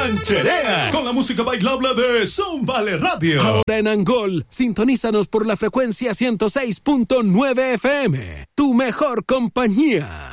rancherea con la música bailable de Zúmbale Radio. Ahora en Angol, sintonízanos por la frecuencia 106.9 FM, tu mejor compañía.